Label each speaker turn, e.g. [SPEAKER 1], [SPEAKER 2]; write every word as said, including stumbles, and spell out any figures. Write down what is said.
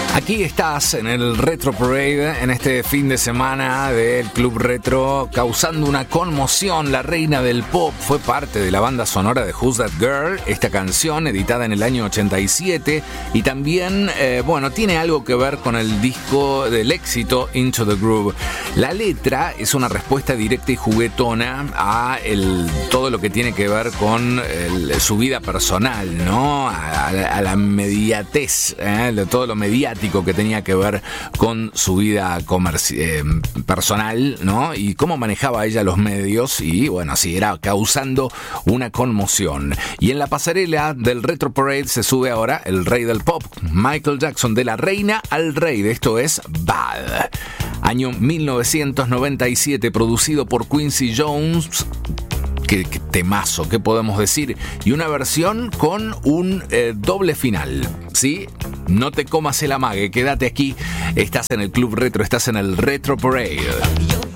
[SPEAKER 1] Aquí estás en el Retro Parade, en este fin de semana del Club Retro, causando una conmoción. La reina del pop fue parte de la banda sonora de Who's That Girl, esta canción editada en el año ochenta y siete, y también, eh, bueno, tiene algo que ver con el disco del éxito Into the Groove. La letra es una respuesta directa y juguetona a el, todo lo que tiene que ver con el, su vida personal, ¿no? A, a, a la mediatez, ¿eh? De todo lo mediático que tenía que ver con su vida comerci- eh, personal, ¿no? Y cómo manejaba ella los medios, y bueno, así era causando una conmoción. Y en la pasarela del Retro Parade se sube ahora el rey del pop, Michael Jackson, de la reina al rey. De esto es Bad. Año mil novecientos noventa y siete, producido por Quincy Jones. Qué, qué temazo, ¿qué podemos decir? Y una versión con un eh, doble final, ¿sí? No te comas el amague, quédate aquí. Estás en el Club Retro, estás en el Retro Parade.